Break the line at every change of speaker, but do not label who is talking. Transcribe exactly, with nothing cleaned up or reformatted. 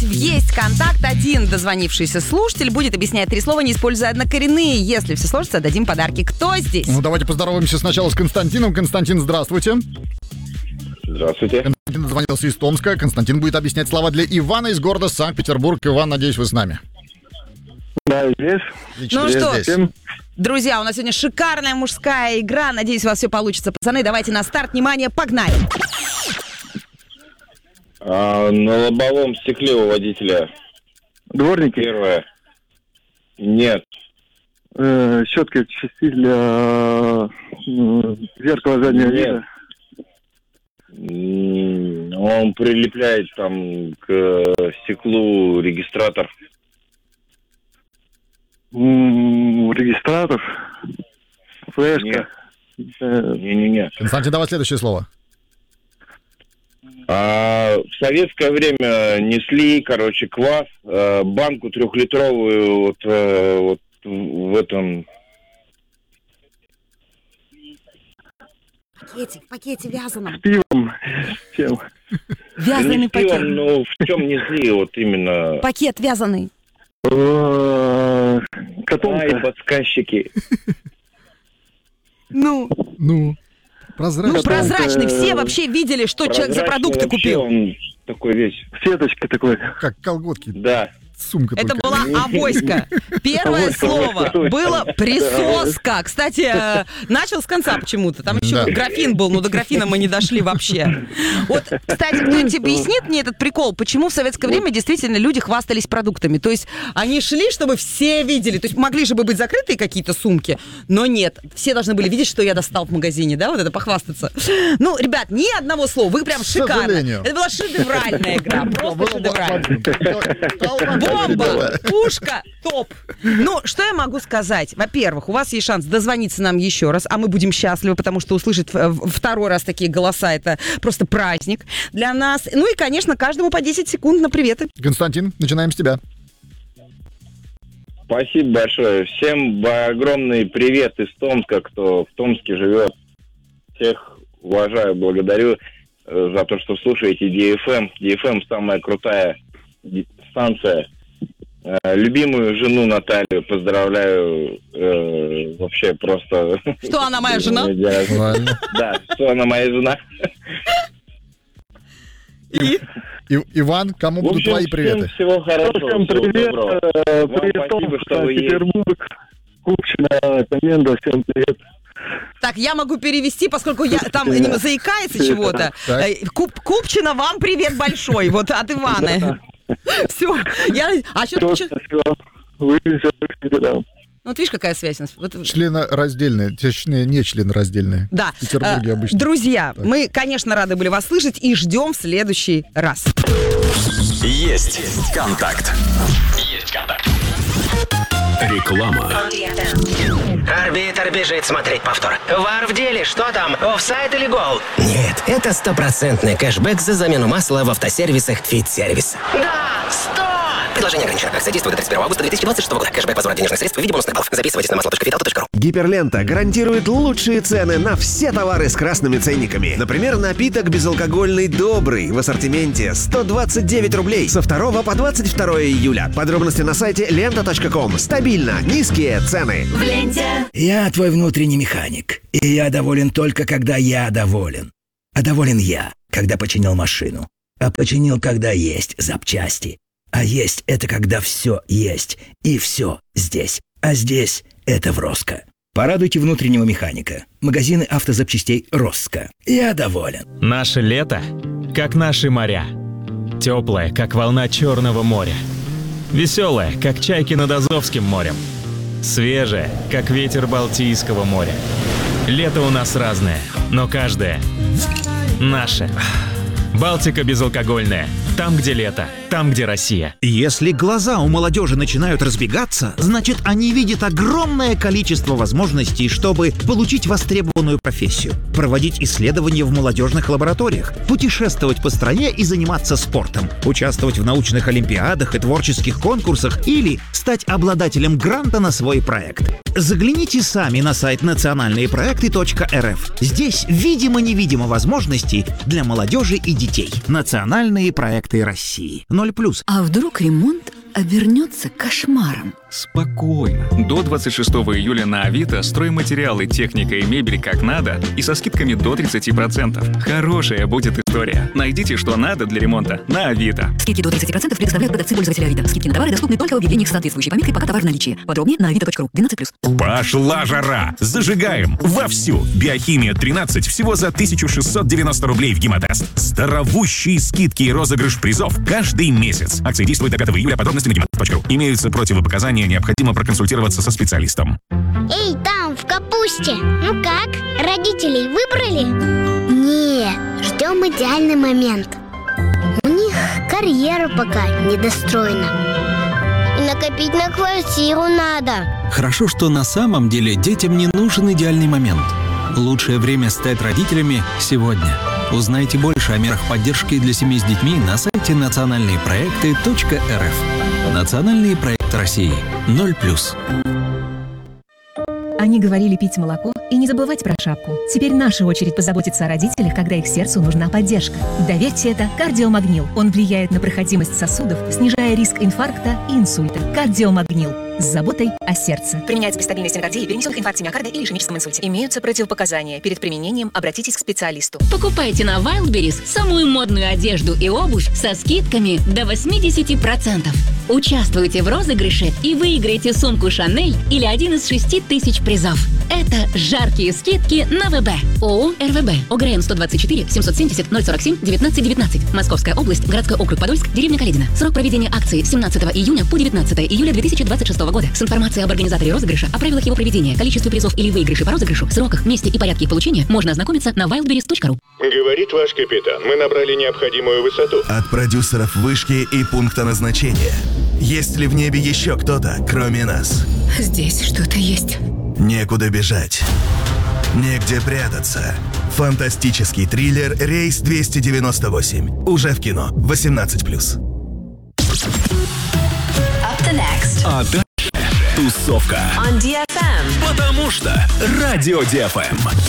есть контакт. Один дозвонившийся слушатель будет объяснять три слова, не используя однокоренные. Если все сложится, отдадим подарки. Кто здесь?
Ну, давайте поздороваемся сначала с Константином. Константин, здравствуйте.
Здравствуйте.
Константин дозвонился из Томска. Константин будет объяснять слова для Ивана из города Санкт-Петербург. Иван, надеюсь, вы с нами.
Да, здесь.
Отлично.
Ну что,
Здесь.
друзья, у нас сегодня шикарная мужская игра. Надеюсь, у вас все получится. Пацаны, давайте на старт. Внимание, погнали.
А, на лобовом стекле у водителя.
Дворники.
Первое. Нет.
Э, щетка части для э, зеркала заднего
Нет.
вида.
М, Он прилепляет там к стеклу регистратор.
М, Регистратор. Флешка. Э,
Не-не-не.
Константин, давай следующее слово.
А, в советское время несли, короче, квас, э, банку трехлитровую вот, э, вот в этом...
В пакете, в пакете вязаном.
С пивом. С чем?
Вязаный
не с пивом,
пакет.
но в чем несли вот именно...
Пакет вязаный.
Э,
Ай,
Котомка.
подсказчики.
Ну,
Ну, прозрачно.
ну прозрачный.
это-
Все вообще видели, что человек за
Прозрачный
продукты
вообще,
купил.
Он такой весь.
Сеточка такой.
Как колготки.
Да.
Сумка
Это
только.
была авоська. Первое
Авоська,
слово
авоська, точно.
было присоска. Кстати, э, начал с конца почему-то. Там еще
Да.
графин был, но до графина мы не дошли вообще. Вот, кстати, кто-нибудь объяснит мне этот прикол, почему в советское время действительно люди хвастались продуктами? То есть они шли, чтобы все видели. То есть могли же бы быть закрытые какие-то сумки, но нет. Все должны были видеть, что я достал в магазине, да, вот это похвастаться. Ну, ребят, ни одного слова. Вы прям
К
шикарно.
сожалению.
Это была шедевральная игра. Просто шедевральная. Бомба,
Бомба!
пушка, топ. Ну, что я могу сказать? Во-первых, у вас есть шанс дозвониться нам еще раз, а мы будем счастливы, потому что услышать э, второй раз такие голоса — это просто праздник для нас. Ну и, конечно, каждому по десять секунд на приветы.
Константин, начинаем с тебя.
Спасибо большое. Всем огромный привет из Томска, кто в Томске живет. Всех уважаю, благодарю э, за то, что слушаете ди эф эм. ди эф эм самая крутая ди- станция. Э, любимую жену Наталью поздравляю. э, вообще просто...
Что, она моя жена?
Правильно.
Да, что она моя жена.
И?
И- Иван, кому
В
будут
общем,
твои
всем
приветы?
всего хорошего.
Всем
всего
привет.
доброго.
э,
Вам
Привет,
спасибо,
Томск,
что вы есть.
Петербург. Купчино, Комендо, всем привет.
Так, я могу перевести, поскольку я там не заикается чего-то.
Так.
Э, Куп, Купчино, вам привет большой, вот от Ивана. Все. Я... А что
Все, спасибо. Вы все да.
Вот видишь, какая связь у нас? Вот...
Членораздельные, точнее, не членораздельные.
Да.
В Петербурге
Э,
обычно.
Друзья,
Так.
мы, конечно, рады были вас слышать и ждем в следующий раз.
Есть контакт. Есть контакт. Реклама.
Арбитр бежит смотреть повтор. Вар в деле, что там, офсайд или гол? Нет, это стопроцентный кэшбэк за замену масла в автосервисах Фит-сервис. Да, сто! Предложение ограничено. Акция действует до тридцать первого августа две тысячи двадцать шестого года. Кэшбэк, возврат денежных средств в виде бонусных баллов. Записывайтесь на масло точка виталта точка ру.
Гиперлента гарантирует лучшие цены на все товары с красными ценниками. Например, напиток безалкогольный «Добрый» в ассортименте сто двадцать девять рублей со второго по двадцать второе июля. Подробности на сайте лента точка ком. Стабильно низкие цены.
Я твой внутренний механик, и я доволен только, когда я доволен. А доволен я, когда починил машину. А починил, когда есть запчасти. А есть — это когда все есть, и все здесь. А здесь — это в Роско. Порадуйте внутреннего механика. Магазины автозапчастей Роско. Я доволен.
Наше лето, как наши моря. Теплое, как волна Черного моря. Веселое, как чайки над Азовским морем. Свежее, как ветер Балтийского моря. Лето у нас разное, но каждое наше. Балтика безалкогольная. Там, где лето, там, где Россия.
Если глаза у молодежи начинают разбегаться, значит, они видят огромное количество возможностей, чтобы получить востребованную профессию, проводить исследования в молодежных лабораториях, путешествовать по стране и заниматься спортом, участвовать в научных олимпиадах и творческих конкурсах или стать обладателем гранта на свой проект. Загляните сами на сайт национальные проекты точка эр эф. Здесь видимо-невидимо возможностей для молодежи и детей. Национальные проекты России. ноль плюс.
А вдруг ремонт обернется кошмаром?
Спокойно. До двадцать шестого июля на Авито стройматериалы, техника и мебель как надо и со скидками до тридцати процентов. Хорошая будет история. Найдите, что надо для ремонта на Авито.
Скидки до тридцати процентов предоставляют продавцы пользователя Авито. Скидки на товары доступны только в объявлениях с соответствующей пометкой «Пока товар в наличии». Подробнее на авито точка ру. двенадцать плюс.
Пошла жара! Зажигаем вовсю! Биохимия тринадцать всего за тысячу шестьсот девяносто рублей в Гемотест. Здоровущие скидки и розыгрыш призов каждый месяц. Акция действует до пятого июля. Подробности на гемотест точка ру. Имеются противопоказания, необходимо проконсультироваться со специалистом.
Эй, там, в капусте! Ну как, родителей выбрали? Нет, ждем идеальный момент. У них карьера пока недостроена. И накопить на квартиру надо.
Хорошо, что на самом деле детям не нужен идеальный момент. Лучшее время стать родителями сегодня. Узнайте больше о мерах поддержки для семей с детьми на сайте национальные проекты точка эр эф. Национальные проекты России. ноль плюс.
Они говорили пить молоко и не забывать про шапку. Теперь наша очередь позаботиться о родителях, когда их сердцу нужна поддержка. Доверьте это кардиомагнил. Он влияет на проходимость сосудов, снижая риск инфаркта и инсульта. Кардиомагнил. С заботой о сердце. Применяется при стабильной стенокардии, перенесенных инфаркте миокарда или ишемическом инсульте. Имеются противопоказания. Перед применением обратитесь к специалисту.
Покупайте на Wildberries самую модную одежду и обувь со скидками до восемьдесят процентов. Участвуйте в розыгрыше и выиграйте сумку Шанель или один из шести тысяч призов. Это жаркие скидки на ВБ. ООО РВБ. ОГРН сто двадцать четыре семьсот семьдесят ноль сорок семь девятнадцать девятнадцать. Московская область, городской округ Подольск, деревня Каледино. Срок проведения акции семнадцатого июня по девятнадцатое июля две тысячи двадцать шестого года. С информацией об организаторе розыгрыша, о правилах его проведения, количестве призов или выигрыше по розыгрышу, сроках, месте и порядке их получения можно ознакомиться на wildberries точка ру.
Говорит ваш капитан, мы набрали необходимую высоту.
От продюсеров вышки и пункта назначения. Есть ли в небе еще кто-то, кроме нас?
Здесь что-то есть.
Некуда бежать. Негде прятаться. Фантастический триллер «Рейс двести девяносто восемь». Уже в кино. восемнадцать плюс.
А дальше тусовка.
On ди эф эм.
Потому что Радио ди эф эм.